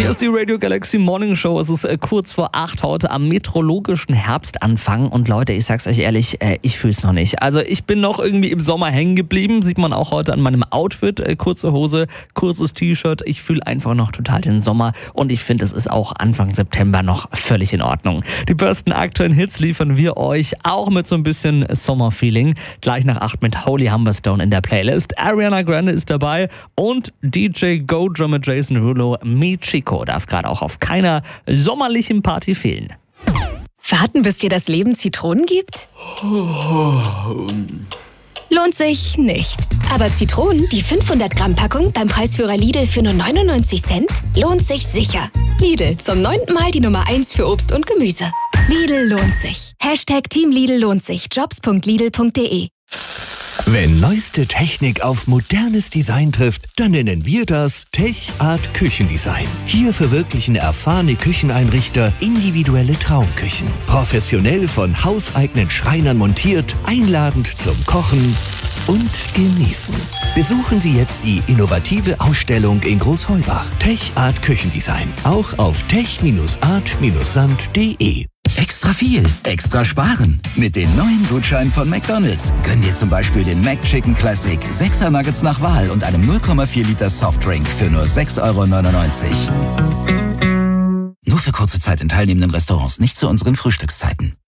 Hier ist die Radio Galaxy Morning Show. Es ist kurz vor 8 heute am meteorologischen Herbstanfang. Und Leute, ich sag's euch ehrlich, ich fühl's noch nicht. Also ich bin noch irgendwie im Sommer hängen geblieben. Sieht man auch heute an meinem Outfit. Kurze Hose, kurzes T-Shirt. Ich fühle einfach noch total den Sommer. Und ich finde, es ist auch Anfang September noch völlig in Ordnung. Die besten aktuellen Hits liefern wir euch auch mit so ein bisschen Sommerfeeling. Gleich nach 8 mit Holy Humberstone in der Playlist. Ariana Grande ist dabei und DJ Go Drummer Jason Rulo, Mi Chico, darf gerade auch auf keiner sommerlichen Party fehlen. Warten, bis dir das Leben Zitronen gibt? Lohnt sich nicht. Aber Zitronen, die 500 Gramm Packung beim Preisführer Lidl für nur 99 Cent, lohnt sich sicher. Lidl, zum 9. Mal die Nummer 1 für Obst und Gemüse. Lidl lohnt sich. #Team Lidl lohnt sich. Jobs.lidl.de. Wenn neueste Technik auf modernes Design trifft, dann nennen wir das Tech Art Küchendesign. Hier verwirklichen erfahrene Kücheneinrichter individuelle Traumküchen. Professionell von hauseigenen Schreinern montiert, einladend zum Kochen und Genießen. Besuchen Sie jetzt die innovative Ausstellung in Großheubach. Tech Art Küchendesign. Auch auf tech-art-sand.de. Extra viel, extra sparen. Mit den neuen Gutscheinen von McDonald's. Gönn dir zum Beispiel den McChicken Classic, 6er Nuggets nach Wahl und einem 0,4 Liter Softdrink für nur 6,99 €. Nur für kurze Zeit in teilnehmenden Restaurants, nicht zu unseren Frühstückszeiten.